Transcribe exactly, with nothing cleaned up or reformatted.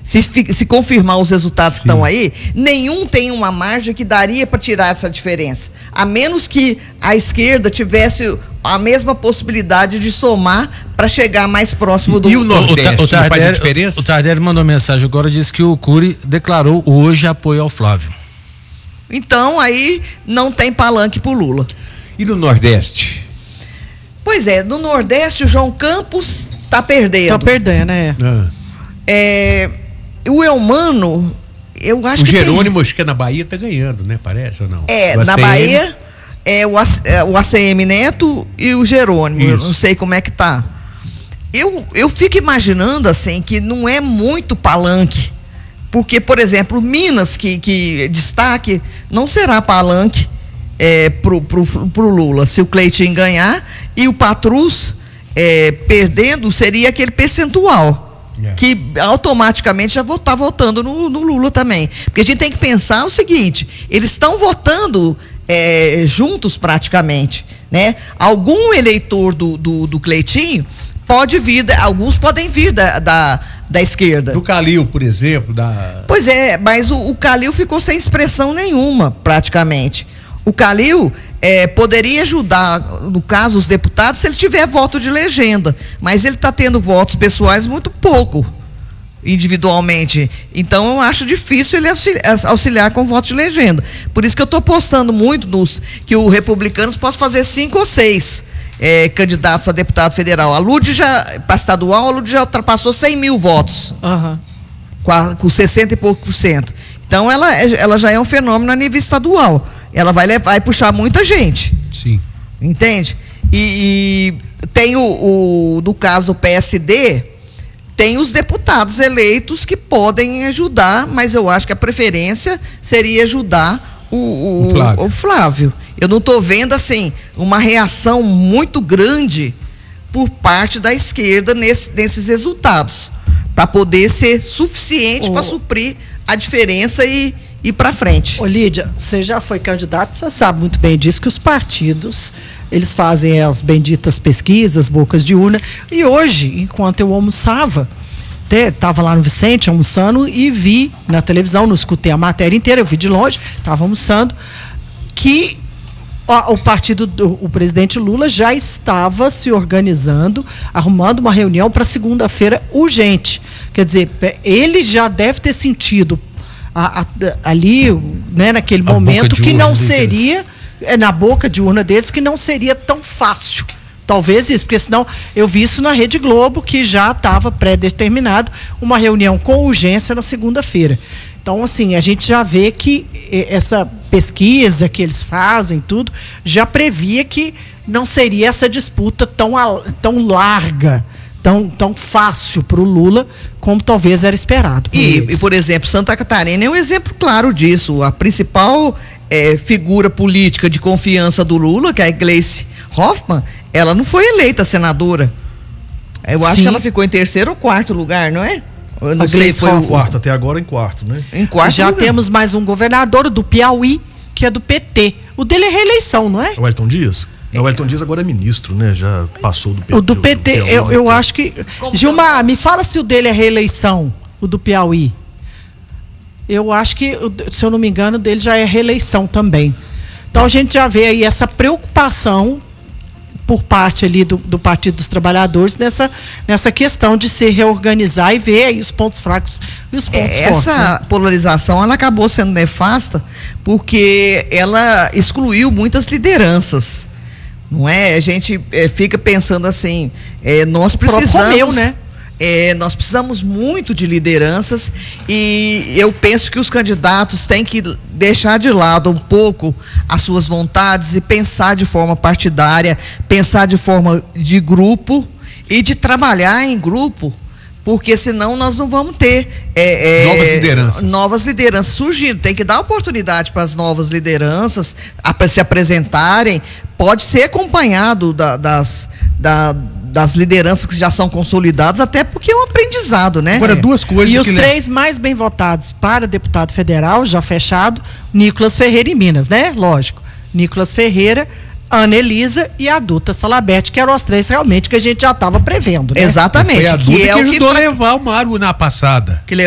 Se, se confirmar os resultados Sim. que estão aí, nenhum tem uma margem que daria para tirar essa diferença. A menos que a esquerda tivesse a mesma possibilidade de somar para chegar mais próximo do... E o Nordeste, o, o, o Tardelli, faz a diferença? O, o Tardelli mandou mensagem agora, disse que o Cury declarou hoje apoio ao Flávio. Então, aí não tem palanque pro Lula. E no Nordeste? Pois é, no Nordeste o João Campos tá perdendo. Tá perdendo, né? Ah. É, o Eumano, eu acho o que O Jerônimo, acho que na Bahia tá ganhando, né? Parece ou não? É, o na Bahia é o, é o A C M Neto e o Jerônimo. Isso. Eu não sei como é que tá. Eu, eu fico imaginando, assim, que não é muito palanque. Porque, por exemplo, Minas, que, que destaque, não será palanque é, pro, pro, pro Lula. Se o Cleitinho ganhar e o Patrus é, perdendo, seria aquele percentual. Yeah. Que automaticamente já está votando no, no Lula também. Porque a gente tem que pensar o seguinte, eles estão votando é, juntos praticamente, né? Algum eleitor do, do, do Cleitinho pode vir, alguns podem vir da, da, da esquerda. Do Calil, por exemplo. Da... Pois é, mas o, o Calil ficou sem expressão nenhuma, praticamente. O Calil é, poderia ajudar, no caso, os deputados, se ele tiver voto de legenda. Mas ele está tendo votos pessoais muito pouco, individualmente. Então, eu acho difícil ele auxiliar, auxiliar com voto de legenda. Por isso que eu estou apostando muito nos, que o Republicanos possa fazer cinco ou seis é, candidatos a deputado federal. A Lud já, para estadual, a Lud já ultrapassou cem mil votos. Uhum. Com, a, com sessenta e pouco por cento. Então, ela, ela já é um fenômeno a nível estadual. Ela vai levar e puxar muita gente. Sim. Entende? E, e tem o, o, do caso do P S D, tem os deputados eleitos que podem ajudar, mas eu acho que a preferência seria ajudar o, o, o, Flávio. o Flávio. Eu não estou vendo, assim, uma reação muito grande por parte da esquerda nesse, nesses resultados, para poder ser suficiente oh. para suprir a diferença e ir para frente. Ô Lídia, você já foi candidato, você sabe muito bem disso, que os partidos, eles fazem as benditas pesquisas, bocas de urna, e hoje, enquanto eu almoçava, estava lá no Vicente almoçando e vi na televisão, não escutei a matéria inteira, eu vi de longe, estava almoçando, que ó, o partido, do, o presidente Lula já estava se organizando, arrumando uma reunião para segunda-feira urgente. Quer dizer, ele já deve ter sentido A, a, ali, né, naquele a momento que não seria, é, na boca de urna deles, que não seria tão fácil. Talvez isso, porque senão eu vi isso na Rede Globo, que já estava pré-determinado uma reunião com urgência na segunda-feira. Então, assim, a gente já vê que essa pesquisa que eles fazem, tudo, já previa que não seria essa disputa tão, tão larga, Tão, tão fácil para o Lula como talvez era esperado. Por e, e, por exemplo, Santa Catarina é um exemplo claro disso. A principal é, figura política de confiança do Lula, que é a Gleice Hoffmann, ela não foi eleita senadora. Eu acho Sim. que ela ficou em terceiro ou quarto lugar, não é? Eu não a sei, foi em quarto, até agora em quarto, né? Em quarto Já lugar. temos mais um governador do Piauí, que é do P T. O dele é reeleição, não é? O Wellington Dias? O Wellington Dias agora é ministro, né? Já passou do P T. O do P T, do Piauí, eu, eu acho que... Como Gilmar, me fala se o dele é reeleição, o do Piauí. Eu acho que, se eu não me engano, o dele já é reeleição também. Então a gente já vê aí essa preocupação por parte ali do, do Partido dos Trabalhadores nessa, nessa questão de se reorganizar e ver aí os pontos fracos e os pontos é, fortes. Essa né? polarização, ela acabou sendo nefasta porque ela excluiu muitas lideranças. Não é? A gente é, fica pensando assim, é, nós precisamos, Romeu, né? é, nós precisamos muito de lideranças e eu penso que os candidatos têm que deixar de lado um pouco as suas vontades e pensar de forma partidária, pensar de forma de grupo e de trabalhar em grupo, porque senão nós não vamos ter é, é, novas lideranças. Novas lideranças surgindo. Tem que dar oportunidade para as novas lideranças para se apresentarem. Pode ser acompanhado da, das, da, das lideranças que já são consolidadas, até porque é um aprendizado, né? Agora, duas coisas. E que os três le... mais bem votados para deputado federal, já fechado, Nicolas Ferreira em Minas, né? Lógico. Nicolas Ferreira, Ana Elisa e a Duta Salabete, que eram as três realmente que a gente já estava prevendo, né? Exatamente. Foi a Duta que, que, é ajudou o que a levar o Mário na passada. Que